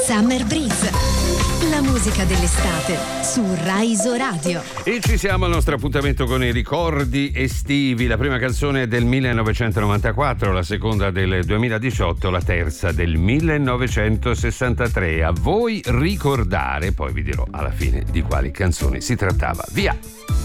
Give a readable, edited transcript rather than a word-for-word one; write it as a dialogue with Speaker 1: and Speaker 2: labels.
Speaker 1: Summer Breeze, la musica dell'estate su Rai Iso Radio.
Speaker 2: E ci siamo al nostro appuntamento con i ricordi estivi. La prima canzone è del 1994, la seconda del 2018, la terza del 1963. A voi ricordare, poi vi dirò alla fine di quali canzoni si trattava. Via!